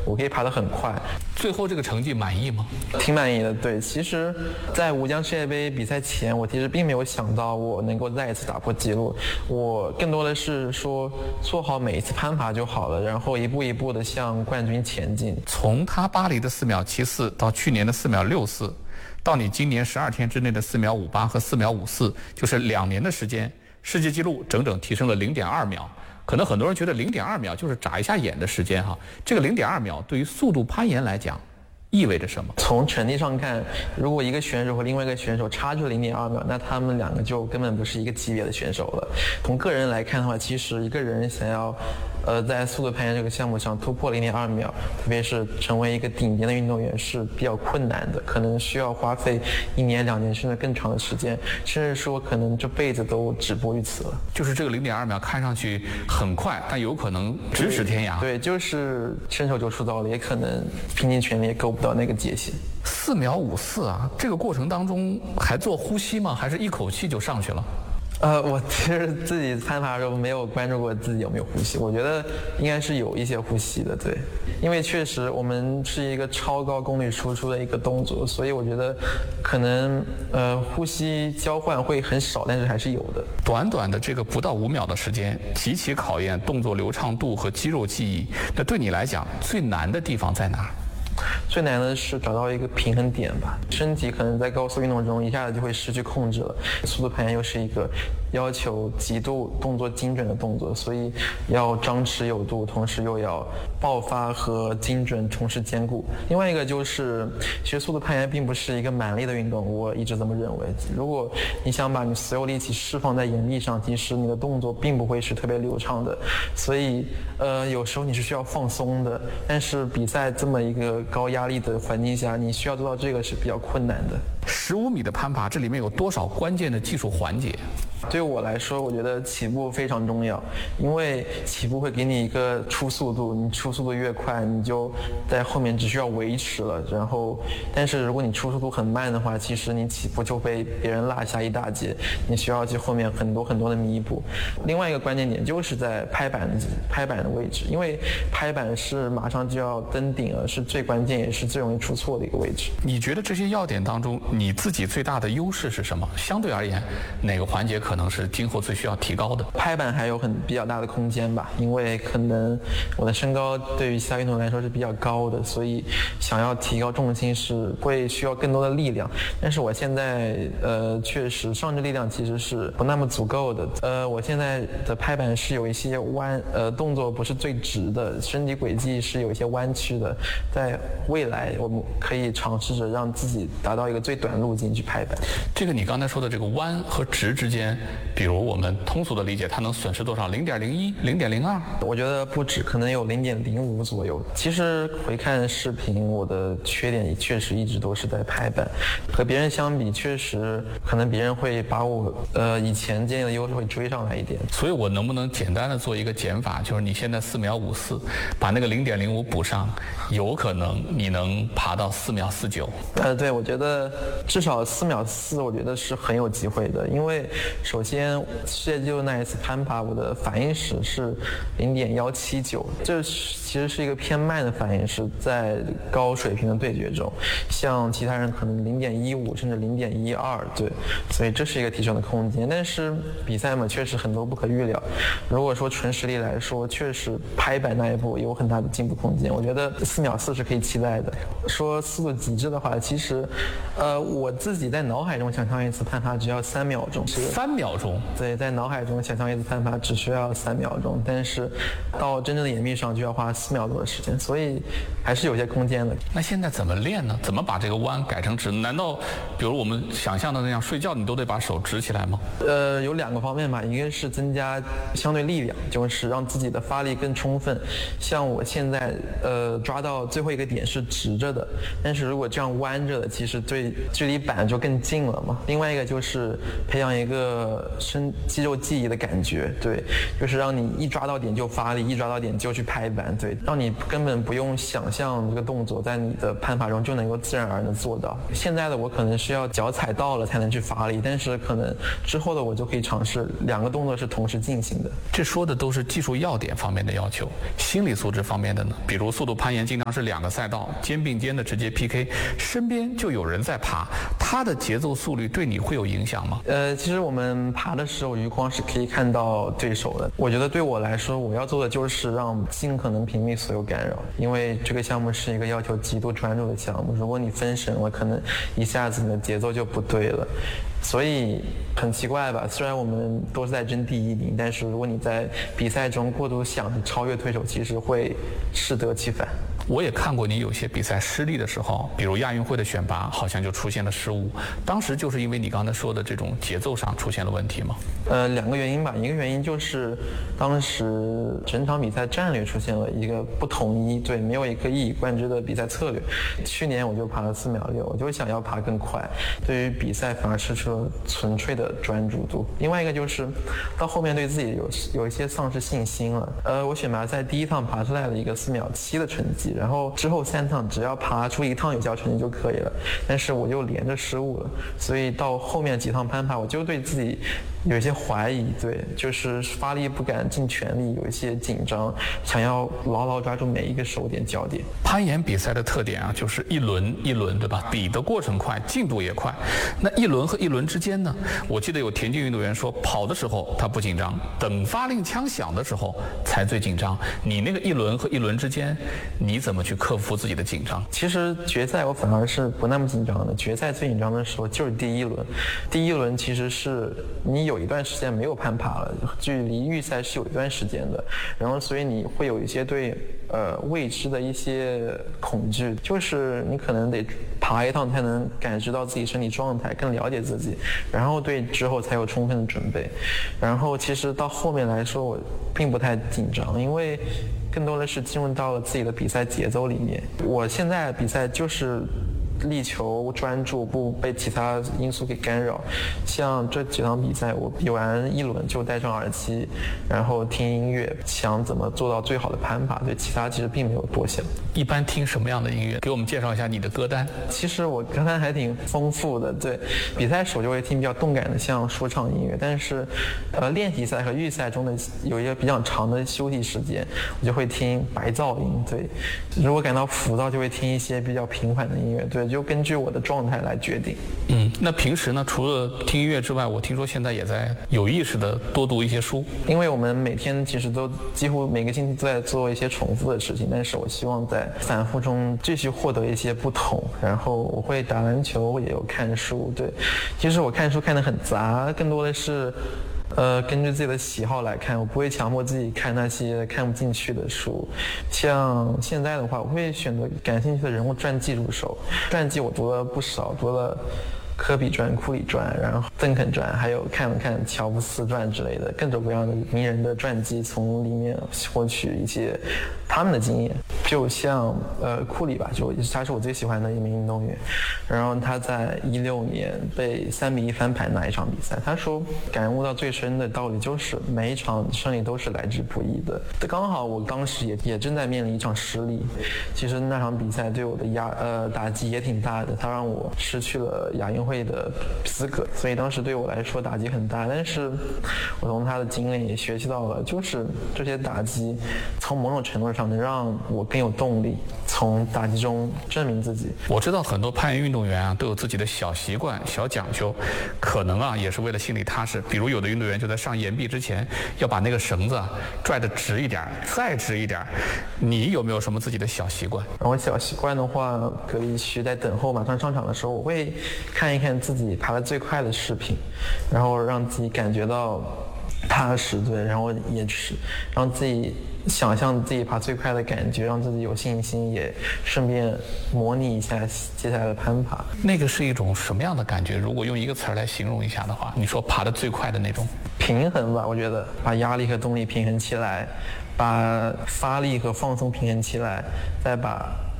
我可以爬得很快。 最后这个成绩满意吗？ 挺满意的，对。其实，在吴江世界杯比赛前，我其实并没有想到我能够再一次打破纪录，我更多的是说做好每一次攀爬就好了，然后一步一步的向冠军前进。 从他巴黎的4秒74到去年的4秒64，到你今年12天之内的4秒58和4秒54，就是2年的时间，世界纪录整整提升了0.2秒。可能很多人觉得0.2秒就是眨一下眼的时间哈，这个0.2秒对于速度攀岩来讲意味着什么？ 从成绩上看，如果一个选手和另外一个选手差距0.2秒，那他们两个就根本不是一个级别的选手了。从个人来看的话，其实一个人想要在速度攀岩这个项目上突破0.2秒，特别是成为一个顶尖的运动员是比较困难的，可能需要花费1年2年甚至更长的时间，甚至说可能这辈子都止步于此了。 就是这个0.2秒看上去很快，但有可能咫尺天涯。 对，就是伸手就出刀了，也可能拼尽全力也够不到那个界限。 4秒54啊，这个过程当中还做呼吸吗？还是一口气就上去了？ 我其实自己攀爬的时候没有关注过自己有没有呼吸，我觉得应该是有一些呼吸的，对，因为确实我们是一个超高功率输出的一个动作，所以我觉得可能呼吸交换会很少，但是还是有的。 短短的这个不到5秒的时间，极其考验动作流畅度和肌肉记忆。那对你来讲，最难的地方在哪儿？ 最难的是找到一个平衡点吧，身体可能在高速运动中一下子就会失去控制了。速度攀岩又是一个要求极度动作精准的动作，所以要张弛有度，同时又要爆发和精准同时兼顾。另外一个就是，其实速度攀岩并不是一个蛮力的运动，我一直这么认为。如果你想把你所有力气释放在岩壁上，其实你的动作并不会是特别流畅的，所以有时候你是需要放松的。但是比赛这么一个高压力的环境下，你需要做到这个是比较困难的。 15米的攀爬，这里面有多少关键的技术环节？ 对我来说，我觉得起步非常重要，因为起步会给你一个初速度，你初速度越快，你就在后面只需要维持了。然后，但是如果你初速度很慢的话，其实你起步就被别人落下一大截，你需要去后面很多的弥补。另外一个关键点就是在拍板的位置，因为拍板是马上就要登顶了，是最关键也是最容易出错的一个位置。 你觉得这些要点当中，你自己最大的优势是什么？相对而言，哪个环节可能是今后最需要提高的？ 拍板还有比较大的空间吧，因为可能我的身高对于其他运动员来说是比较高的，所以想要提高重心是会需要更多的力量。但是我现在确实上肢力量其实是不那么足够的。我现在的拍板是有一些弯，动作不是最直的，身体轨迹是有一些弯曲的。在未来我们可以尝试着让自己达到一个最短路径去拍板。 这个你刚才说的这个弯和直之间，比如我们通俗的理解，它能损失多少？0.01、0.02？ 我觉得不止，可能有0.05左右。其实回看视频，我的缺点确实一直都是在拍板，和别人相比，确实可能别人会把我以前建立的优势会追上来一点。 所以我能不能简单的做一个减法，就是你现在4秒54，把那个0.05补上，有可能你能爬到4秒49。 对，我觉得至少4秒4，我觉得是很有机会的，因为首先世界纪录那一次攀爬，我的反应时是0.179，这其实是一个偏慢的反应时，在高水平的对决中，像其他人可能0.15甚至0.12，对，所以这是一个提升的空间。但是比赛嘛，确实很多不可预料。如果说纯实力来说，确实拍板那一步有很大的进步空间。我觉得4秒4是可以期待的。说速度极致的话，其实我自己在脑海中想象一次攀爬只要3秒钟。 3秒钟？ 对，在脑海中想象一次攀爬只需要3秒钟，但是到真正的岩壁上就要花4秒多的时间，所以还是有些空间的。 那现在怎么练呢？怎么把这个弯改成直？难道比如我们想象的那样，睡觉你都得把手直起来吗？ 有2个方面吧，一个是增加相对力量，就是让自己的发力更充分。像我现在抓到最后一个点是直着的，但是如果这样弯着的，其实对距离板就更近了嘛。另外一个就是培养一个肌肉记忆的感觉，对，就是让你一抓到点就发力，一抓到点就去拍板，对，让你根本不用想象这个动作，在你的攀爬中就能够自然而然的做到。现在的我可能是要脚踩到了才能去发力，但是可能之后的我就可以尝试2个动作是同时进行的。 这说的都是技术要点方面的要求，心理素质方面的呢？比如速度攀岩经常是2个赛道肩并肩的直接 PK， 身边就有人在爬，他的节奏速率对你会有影响吗？ 其实我们爬的时候余光是可以看到对手的。我觉得对我来说，我要做的就是让尽可能屏蔽所有干扰，因为这个项目是一个要求极度专注的项目，如果你分神了，可能一下子你的节奏就不对了。所以很奇怪吧，虽然我们都是在争第1名，但是如果你在比赛中过度想着超越对手，其实会适得其反。 我也看过你有些比赛失利的时候，比如亚运会的选拔好像就出现了失误，当时就是因为你刚才说的这种节奏上出现了问题吗 ？2个原因吧，一个原因就是当时整场比赛战略出现了一个不统一，对，没有一个一以贯之的比赛策略。去年我就爬了4秒6，我就想要爬更快，对于比赛反而失去了纯粹的专注度。另外一个就是到后面对自己有一些丧失信心了。我选拔赛第1趟爬出来了一个4秒7的成绩，然后之后3趟只要爬出1趟有效成绩就可以了，但是我就连着失误了，所以到后面几趟攀爬我就对自己有一些怀疑，对，就是发力不敢尽全力，有一些紧张，想要牢牢抓住每一个手点焦点。 攀岩比赛的特点啊，就是一轮一轮，对吧？比的过程快，进度也快。那一轮和一轮之间呢？我记得有田径运动员说，跑的时候他不紧张，等发令枪响的时候才最紧张。你那个一轮和一轮之间，你怎么去克服自己的紧张？ 其实决赛我反而是不那么紧张的，决赛最紧张的时候就是第1轮。第1轮其实是你有一段时间没有攀爬了，距离预赛是有一段时间的，然后所以你会有一些对未知的一些恐惧，就是你可能得爬1趟才能感知到自己身体状态，更了解自己，然后对之后才有充分的准备。然后其实到后面来说我并不太紧张，因为更多的是进入到了自己的比赛节奏里面。我现在比赛就是力求专注，不被其他因素给干扰。像这几场比赛，我比完1轮就戴上耳机，然后听音乐，想怎么做到最好的攀爬，对其他其实并没有多想。 一般听什么样的音乐？给我们介绍一下你的歌单。 其实我歌单还挺丰富的，对，比赛时候就会听比较动感的，像说唱音乐，但是练习赛和预赛中的有一个比较长的休息时间，我就会听白噪音，对，如果感到浮躁就会听一些比较平缓的音乐，对，就根据我的状态来决定。 那平时呢，除了听音乐之外，我听说现在也在有意识的多读一些书。 因为我们每天其实都几乎每个星期都在做一些重复的事情，但是我希望在反复中继续获得一些不同。然后我会打篮球，也有看书，对，其实我看书看得很杂，更多的是根据自己的喜好来看，我不会强迫自己看那些看不进去的书。像现在的话，我会选择感兴趣的人物传记入手，传记我读了不少，读了科比传、库里传，然后邓肯传，还有看了看乔布斯传之类的各种各样的名人的传记，从里面获取一些他们的经验。就像库里吧，他是我最喜欢的一名运动员，然后他在2016年被3-1翻盘那一场比赛，他说感悟到最深的道理就是每一场胜利都是来之不易的。刚好我当时也正在面临一场失利，其实那场比赛对我的打击也挺大的，它让我失去了亚运会的资格，所以当时对我来说打击很大。但是我从他的经验也学习到了，就是这些打击从某种程度上能让我更有动力，从打击中证明自己。 我知道很多攀岩运动员啊都有自己的小习惯、小讲究，可能啊也是为了心里踏实。比如有的运动员就在上岩壁之前要把那个绳子拽得直一点，再直一点。你有没有什么自己的小习惯？ 我小习惯的话，隔离区在等候马上上场的时候，我会看一看自己爬得最快的视频，然后让自己感觉到踏实，对，然后也是让自己想象自己爬最快的感觉，让自己有信心，也顺便模拟一下接下来的攀爬。 那个是一种什么样的感觉？如果用一个词儿来形容一下的话，你说爬得最快的那种平衡吧，我觉得把压力和动力平衡起来，把发力和放松平衡起来，再把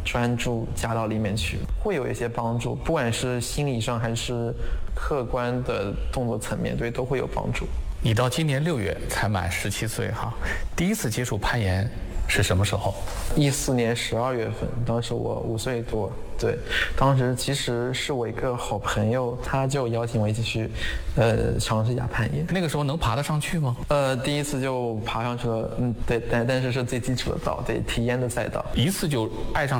专注加到里面去，会有一些帮助，不管是心理上还是客观的动作层面，对，都会有帮助。 你到今年6月才满17岁哈，第一次接触攀岩是什么时候 ？14年12月份，当时我5岁多。对，当时其实是我一个好朋友，他就邀请我一起去，尝试一下攀岩。 那个时候能爬得上去吗？ 第一次就爬上去了，对，但是是最基础的道，对，体验的赛道， 一次就爱上